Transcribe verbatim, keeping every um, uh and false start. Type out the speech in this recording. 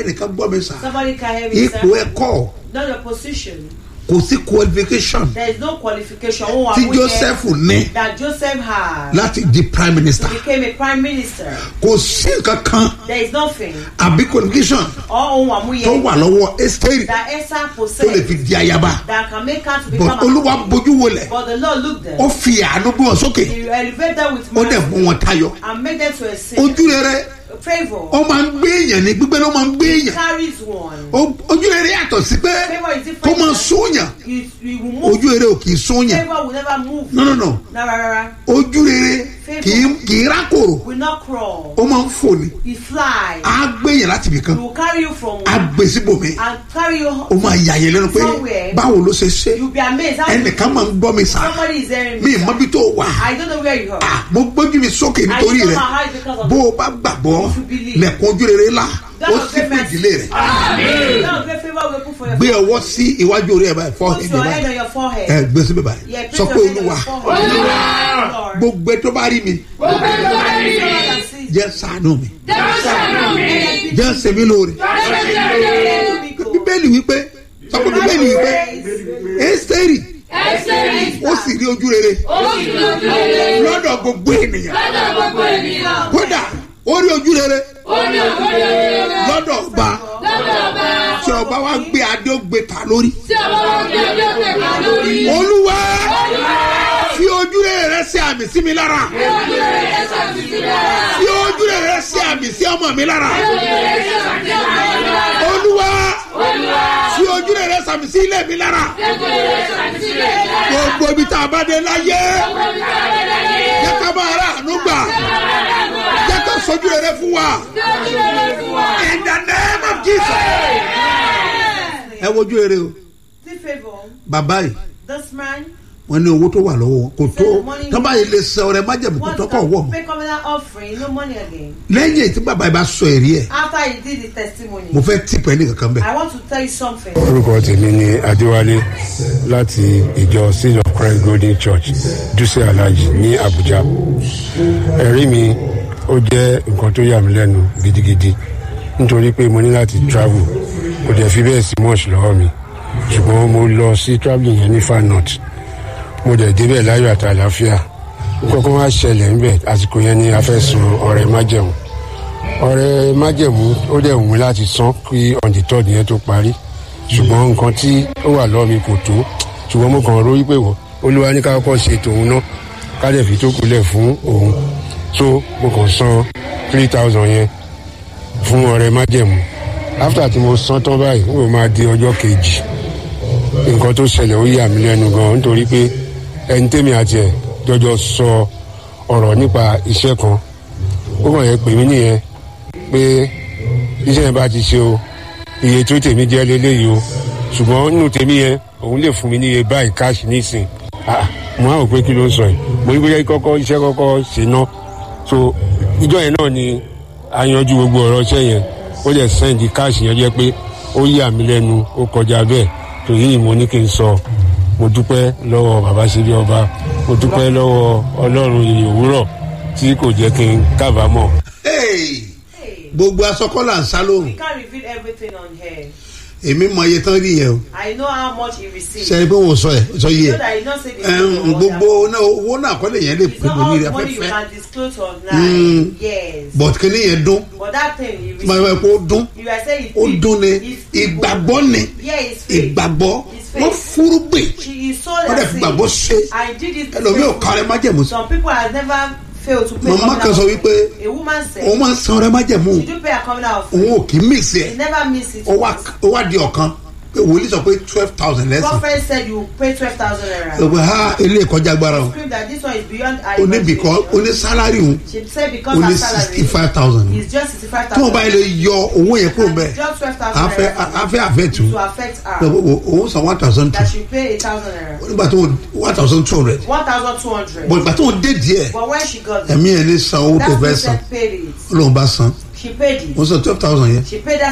ẹnìkan gbọ́ mi sà. Somebody can hear me, ipò sir. ẹ̀kọ́ Not your position. kò sí qualification There is no qualification. Oh, tí Joseph ní that Joseph had láti di prime minister. to became a prime minister. Kò sí nǹkan kan There is nothing. àbí qualification All Amuye tó wà lọ́wọ́ Ẹ́sítérì that Esther tó lè fi possessed di ayaba. that can make her to But become Olúwa a bójú wọlẹ̀. But the Lord looked them. Ó fi àánú gbé wọn sókè. He elevated them with Ó dẹ̀ mú mercy wọn tayọ. and made them to a sin. Ojú rere Favor ó máa ń gbé èèyàn ní gbígbé ló máa ń gbé èèyàn. carries one. Ó- Ojú rere yàtọ̀ sí pé Favor is kó different. máa sóyàn. You, you will move. Ojú rere ò kì í sóyàn. Favor will never move. No no no. No, rah, rah, rah. Ojú rere kì í kì í rákòrò. Will not crawl. Ó máa ń fò ní. He fly. Á gbé èèyàn láti ibì kan. He will carry you from Á one gbé síbòmí. and carry you. Ó máa yà yẹn lẹ́nu pé Somewhere. báwo ló ṣe ṣe. You'll be amazed. How Ẹnìkan máa ń gbọ́ mi sá. somebody is hearing Mi me. ìmọ̀ bí tó wà. I don't know where you are. Ah, mo gbójú mi sókè nítorí I rẹ. saw my eyes because of Bó o bá gbàgbọ́ If you believe. lẹ̀kùn ojú rere là God ó will sì great fún mercy. ìdílé rẹ. Now, great favor will put for your Gbé ọwọ́ sí iwájú orí ẹ̀ báyìí fọ́ Put ẹ̀dẹ̀ your head báyìí. on your forehead. Ẹ gbé síbẹ̀ báyìí. Yeah, Sọ place pé your head on Olúwa your forehead. Lord. gbogbo ẹ tó bá rí mi Gbogbo ẹni tó bá rí mi. jẹ́ ṣàánú mi. Ṣàánú mi. Jẹ́ ṣe mí lóore. Bíbélì wípé sọ pé Bíbélì wípé Ẹ́sítérì ó sì rí ojú rere lọ́dọ̀ gbogbo ènìyàn. Kódà ó rí ojú rere lọ́dọ̀ ọba tí ọba wa gbé adé ó gbé ta lórí. Olúwa fi ojú rere rẹ sí àmì sí mi lára. Fi ojú rere rẹ sí àmì sí ọmọ mi lára. Olúwa fi ojú rere rẹ sàmì sí ilé mi lára. Gbogbo ibi tá a bá dé láyé jẹ́ ká máa rà àánú gbà. Jẹ́ ká sojú rere fún wa. In the name of Jesus. Ẹ wojú rere o. The favor. Bàbá yìí This man wọ́n ní owó tó wà lọ́wọ́ kò tó tọ́ba yìí lè sọ ọ̀rẹ́ májẹ̀mú kò wants tọ́kọ̀ wọ̀ to mọ́. pay covenant offering, no money again. Lẹ́yìn tí bàbá yìí bá sọ èrè ẹ̀ After he did the testimony, mo fẹ́ tìpẹ́ ní kankan bẹ́ẹ̀. I want to tell you something. Orúkọ tèmi ni Adéwálé láti ìjọ Seed of Christ Golden Church Dúsẹ́ Alájì ní Àbújá. Ẹ̀rí mi ó jẹ́ nǹkan tó yà mí lẹ́nu gidigidi nítorí pé mo ní láti travel kò dẹ̀ fi bẹ́ẹ̀ sí much lọ́wọ́ mi ṣùgbọ́n mo lọ sí travelling yẹn ní Far North mo dẹ̀ débẹ̀ láyọ̀ àti àlàáfíà kọ́kọ́ wá ṣẹlẹ̀ ńbẹ̀ àsìkò yẹn ni a fẹ́ sun ọrẹ májẹ̀mú ọrẹ májẹ̀mú ó dẹ̀ wù mí láti san kí on the third yẹn tó parí ṣùgbọ́n nǹkan tí ó wà lọ́wọ́ mi kò tó ṣùgbọ́n mo kàn rò wípé wọ́ Olúwa ní ká kọ́kọ́ ṣe tòun náà ká dẹ̀ fi tó kulẹ̀ fún òun so mo kàn san three thousand yẹn fún ọrẹ májẹ̀mú after tí mo san tán báyìí ó máa di ọjọ́ kejì nǹkan tó ṣẹlẹ̀ ó yà mí lẹ́nu gan nítorí pé ẹni tẹ́mi àti ẹ̀ jọjọ sọ ọ̀rọ̀ nípa iṣẹ́ kan ó kàn yẹ pè mí nìyẹn pé iṣẹ́ yẹn bá ti ṣe o iye tó tèmi jẹ́ lélẹ́yìí o ṣùgbọ́n nínú tèmi yẹn òun lè fún mi ní iye báyìí káàṣì nísìn ah mo á rò pé kí ló ń sọ yìí mo ní bóyá kọ́kọ́ iṣẹ́ kọ́kọ́ ṣe ná so ìjọ yẹn náà ni a yanjú gbogbo ọ̀rọ̀ iṣẹ́ yẹn ó dẹ̀ sẹ́ǹdì káàṣì yẹn jẹ́ pé ó yà mí lẹ́nu ó kọjá bẹ́ẹ̀ tòyí ni mo ní kí n sọ mo dúpẹ́ lọ́wọ́ bàbá sílé ọba mo dúpẹ́ lọ́wọ́ ọlọ́run ìrìn òwúrọ̀ tí kò jẹ́ kí n kábàámọ̀. Hey! Gbogbo asọ́kọ́là ń sá lóhùn. We can't reveal everything on here. Èmi mọ iye tán rí yẹn o. I know how much he received. Ṣé ẹni pé wọ́n sọ ẹ̀ sọ yìí So ẹ̀. that he not say the Ẹm, Gbogbo náà owó náà kọ́ lè yẹn lè It's pé not bomi all rẹ̀ the money you fẹ́fẹ́. can disclose online. Yes. But kí ni yẹn dún? But that thing he Tí wọ́n received. fẹ́ kó dún. You are saying it's Ó fake. dún ni It's fake. ìgbàgbọ́ ni Yeah, it's fake. ìgbàgbọ́ It's fake. wọ́n fúrúgbìn She is sold wọ́n dẹ̀ fi gbàgbọ́ ṣe. I did it. Ẹlòmíì ò kárẹ́ májẹ̀mú sí. Some people have never failed to pay. Màmá kan sọ wípé A woman said, òun máa ń san ọrẹ májẹ̀mú "Did you pay a covenant of òun ò kì í mix He ẹ̀ never miss it." ó wá ó wá di ọ̀kan pé wòlíì sọ pé twelve thousand lẹ́sìn. Prophet said you pay twelve thousand naira. Òpè ha ilé ìkọjá agbára o. Scream that this one is beyond our Ó ní bìkọ́ ó ní sálárì òun She said because ó ní her sixty salary five thousand. is just sixty-five Tí wọ́n bá thousand. yẹ lè yọ owó yẹn kúrò bẹ́ẹ̀ Just twelve thousand afẹ́ naira afẹ́ àfẹ́tù to affect her. òun san one thousand two That she pay eight thousand naira. nígbà tó one thousand two hundred One thousand two hundred. bọ̀ ìgbà tó ń dé díẹ̀ But when she got it, ẹ̀mí ẹ̀ ní san owó tó that fẹ́ san person paid it. ó lóun bá san She paid it. ó san twelve thousand yẹn She paid that